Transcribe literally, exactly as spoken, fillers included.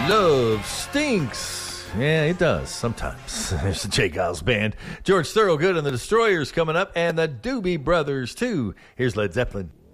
Love stinks. Yeah, it does sometimes. There's the Jay Giles Band. George Thorogood and the Destroyers coming up, and the Doobie Brothers, too. Here's Led Zeppelin.